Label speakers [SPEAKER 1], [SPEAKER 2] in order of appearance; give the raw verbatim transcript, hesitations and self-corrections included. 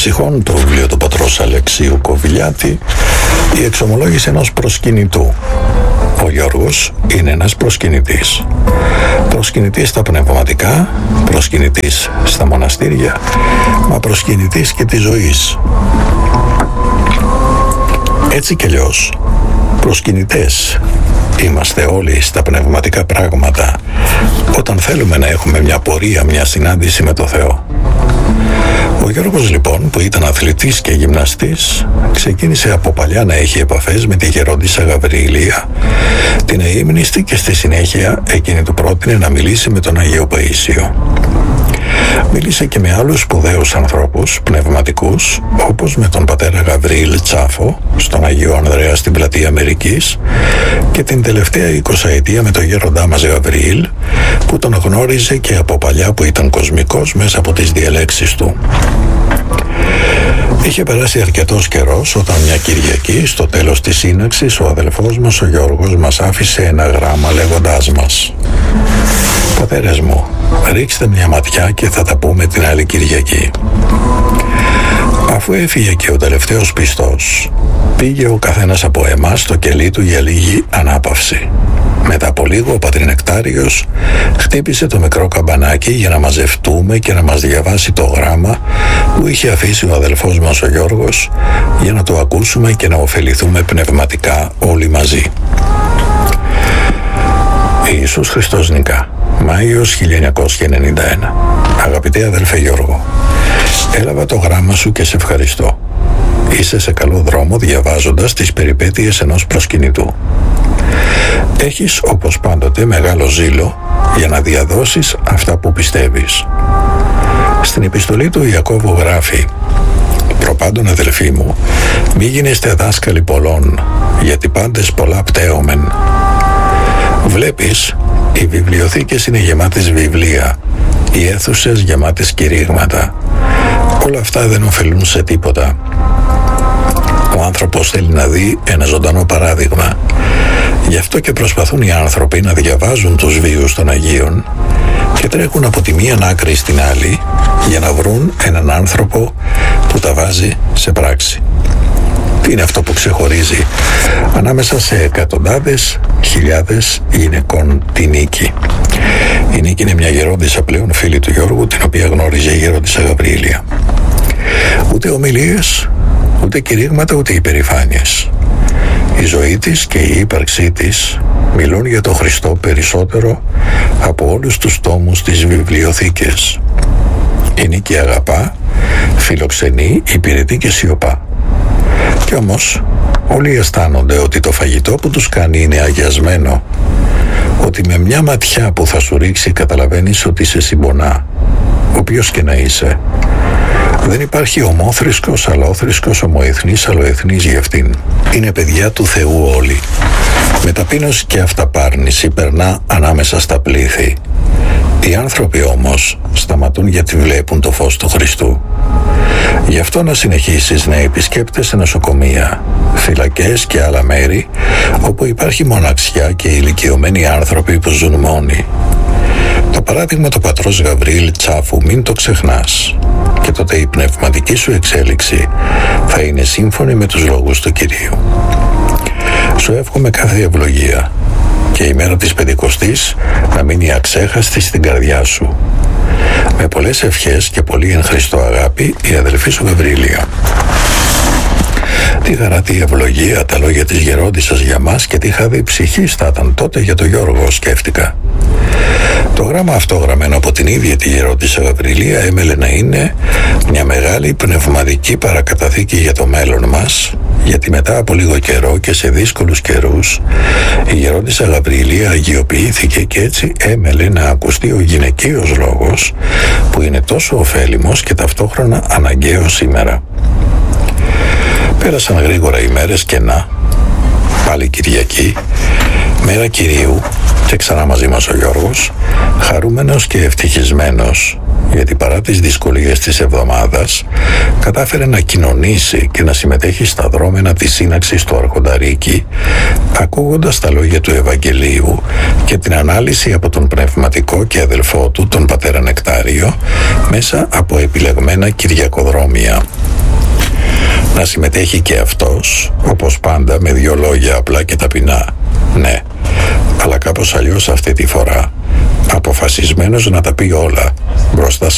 [SPEAKER 1] ψυχών, το βιβλίο του πατρός Αλεξίου Κοβιλιάτη, η εξομολόγηση ενός προσκυνητού. Ο Γιώργος είναι ένας προσκυνητής. Προσκυνητής στα πνευματικά, προσκυνητής στα μοναστήρια, μα προσκυνητής και της ζωής. Έτσι κι αλλιώς, προσκυνητές είμαστε όλοι στα πνευματικά πράγματα όταν θέλουμε να έχουμε μια πορεία, μια συνάντηση με το Θεό. Ο Γιώργος λοιπόν, που ήταν αθλητής και γυμναστής, ξεκίνησε από παλιά να έχει επαφές με τη γερόντισσα Γαβριηλία, την αείμνηστη, και στη συνέχεια εκείνη του πρότεινε να μιλήσει με τον Αγίο Παΐσιο. Μίλησε και με άλλους σπουδαίους ανθρώπους πνευματικούς, όπως με τον πατέρα Γαβριήλ Τσάφο στον Αγίο Ανδρέα στην πλατεία Αμερικής, και την τελευταία εικοσαετία με τον γέροντά μας Γαβριήλ, που τον γνώριζε και από παλιά, που ήταν κοσμικός μέσα από τις διαλέξεις του. Είχε περάσει αρκετός καιρός όταν μια Κυριακή, στο τέλος της σύναξης, ο αδελφός μας ο Γιώργος μας άφησε ένα γράμμα λέγοντάς μας: «Πατέρες μου, ρίξτε μια ματιά και θα τα πούμε την άλλη Κυριακή». Αφού έφυγε και ο τελευταίος πιστός, πήγε ο καθένας από εμάς στο κελί του για λίγη ανάπαυση. Μετά από λίγο ο πατρινεκτάριος χτύπησε το μικρό καμπανάκι για να μαζευτούμε και να μας διαβάσει το γράμμα που είχε αφήσει ο αδελφός μας ο Γιώργος, για να το ακούσουμε και να ωφεληθούμε πνευματικά όλοι μαζί. Ιησούς Χριστός νικά. Μάιος χίλια εννιακόσια ενενήντα ένα. Αγαπητέ αδελφέ Γιώργο, έλαβα το γράμμα σου και σε ευχαριστώ. Είσαι σε καλό δρόμο διαβάζοντας τις περιπέτειες ενός προσκυνητού. Έχεις όπως πάντοτε μεγάλο ζήλο για να διαδώσεις αυτά που πιστεύεις. Στην επιστολή του Ιακώβου γράφει: «Προπάντων αδελφοί μου, μη γίνεστε δάσκαλοι πολλών, γιατί πάντες πολλά πτέωμεν». Βλέπεις, οι βιβλιοθήκες είναι γεμάτες βιβλία, οι αίθουσες γεμάτες κηρύγματα. Όλα αυτά δεν ωφελούν σε τίποτα. Ο άνθρωπος θέλει να δει ένα ζωντανό παράδειγμα. Γι' αυτό και προσπαθούν οι άνθρωποι να διαβάζουν τους βίους των Αγίων και τρέχουν από τη μία άκρη στην άλλη για να βρουν έναν άνθρωπο που τα βάζει σε πράξη. Τι είναι αυτό που ξεχωρίζει ανάμεσα σε εκατοντάδες χιλιάδες γυναικών τη Νίκη? Η Νίκη είναι μια γερόντισσα πλέον φίλη του Γιώργου, την οποία γνώριζε η γερόντισσα Γαβριήλια. Ούτε ομιλίες, ούτε κηρύγματα, ούτε υπερηφάνειες. Η ζωή της και η ύπαρξή της μιλούν για τον Χριστό περισσότερο από όλους τους τόμους της βιβλιοθήκες. Η Νίκη αγαπά, φιλοξενεί, υπηρετεί και σιωπά. Κι όμως όλοι αισθάνονται ότι το φαγητό που τους κάνει είναι αγιασμένο, ότι με μια ματιά που θα σου ρίξει καταλαβαίνεις ότι σε συμπονά, όποιος και να είσαι. Δεν υπάρχει ομόθρησκος, αλλόθρησκος, ομοεθνής, αλλοεθνής για αυτήν. Είναι παιδιά του Θεού όλοι. Με ταπείνωση και αυταπάρνηση περνά ανάμεσα στα πλήθη. Οι άνθρωποι όμως σταματούν γιατί βλέπουν το φως του Χριστού. Γι' αυτό να συνεχίσεις να επισκέπτεσαι νοσοκομεία, φυλακές και άλλα μέρη όπου υπάρχει μοναξιά και ηλικιωμένοι άνθρωποι που ζουν μόνοι. Το παράδειγμα του πατρός Γαβριήλ Τσάφου μην το ξεχνάς, και τότε η πνευματική σου εξέλιξη θα είναι σύμφωνη με τους λόγους του Κυρίου. Σου εύχομαι κάθε ευλογία και η μέρα της Πεντηκοστής να μείνει αξέχαστη στην καρδιά σου. Με πολλές ευχές και πολύ εν Χριστώ αγάπη, η αδελφή σου Γαβριηλία. Τι χαρά, τι ευλογία τα λόγια της γερόντισσας για μας, και τι χάδι ψυχής θα ήταν τότε για τον Γιώργο, σκέφτηκα. Το γράμμα αυτό, γραμμένο από την ίδια τη γερόντισσα Γαβριηλία, έμελε να είναι μια μεγάλη πνευματική παρακαταθήκη για το μέλλον μας, γιατί μετά από λίγο καιρό και σε δύσκολους καιρούς η γερόντισσα Γαβριηλία αγιοποιήθηκε και έτσι έμελε να ακουστεί ο γυναικείος λόγος, που είναι τόσο ωφέλιμος και ταυτόχρονα αναγκαίος σήμερα. Πέρασαν γρήγορα οι μέρες και να, πάλι Κυριακή, μέρα Κυρίου, και ξανά μαζί μας ο Γιώργος, χαρούμενος και ευτυχισμένος, γιατί παρά τις δυσκολίες της εβδομάδας κατάφερε να κοινωνήσει και να συμμετέχει στα δρόμενα της σύναξης του Αρχονταρίκη, ακούγοντας τα λόγια του Ευαγγελίου και την ανάλυση από τον πνευματικό και αδελφό του, τον πατέρα Νεκτάριο, μέσα από επιλεγμένα κυριακοδρόμια. να συμμετέχει και αυτός, όπως πάντα, με δύο λόγια απλά και ταπεινά. Ναι, αλλά κάπως αλλιώς αυτή τη φορά, αποφασισμένος να τα πει όλα μπροστά σε